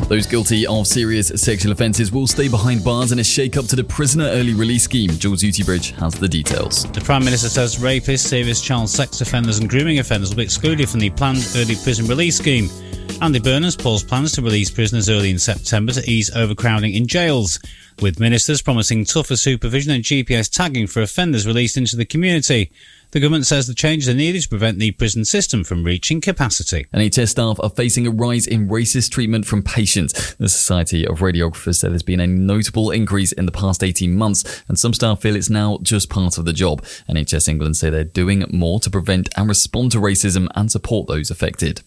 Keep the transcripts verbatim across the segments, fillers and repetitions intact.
Those guilty of serious sexual offences will stay behind bars in a shake-up to the prisoner early release scheme. Jules Utibridge has the details. The Prime Minister says rapists, serious child sex offenders and grooming offenders will be excluded from the planned early prison release scheme. Andy Burnham's paused plans to release prisoners early in September to ease overcrowding in jails, with ministers promising tougher supervision and G P S tagging for offenders released into the community. The government says the changes are needed to prevent the prison system from reaching capacity. N H S staff are facing a rise in racist treatment from patients. The Society of Radiographers said there's been a notable increase in the past eighteen months, and some staff feel it's now just part of the job. N H S England say they're doing more to prevent and respond to racism and support those affected.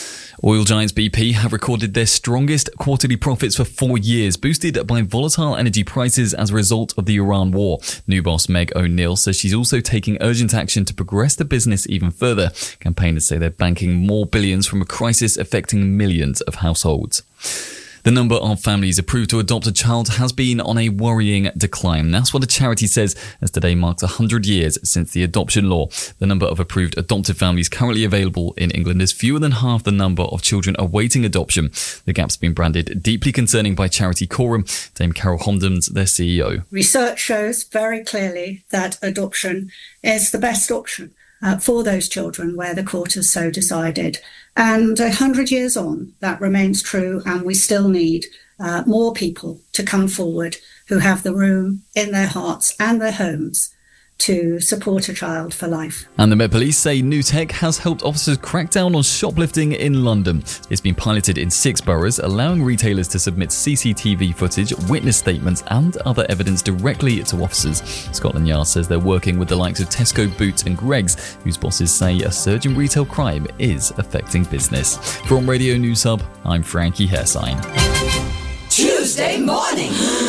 Oil giants B P have recorded their strongest quarterly profits for four years, boosted by volatile energy prices as a result of the Iran war. New boss Meg O'Neill says she's also taking urgent action to progress the business even further. Campaigners say they're banking more billions from a crisis affecting millions of households. The number of families approved to adopt a child has been on a worrying decline. That's what a charity says, as today marks one hundred years since the adoption law. The number of approved adoptive families currently available in England is fewer than half the number of children awaiting adoption. The gap's been branded deeply concerning by charity Quorum. Dame Carol Homdens, their C E O. Research shows very clearly that adoption is the best option Uh, for those children where the court has so decided. And a hundred years on, that remains true, and we still need uh, more people to come forward who have the room in their hearts and their homes to support a child for life. And the Met Police say new tech has helped officers crack down on shoplifting in London. It's been piloted in six boroughs, allowing retailers to submit C C T V footage, witness statements and other evidence directly to officers. Scotland Yard says they're working with the likes of Tesco, Boots and Greggs, whose bosses say a surge in retail crime is affecting business. From Radio News Hub, I'm Frankie Hairsign. Tuesday morning.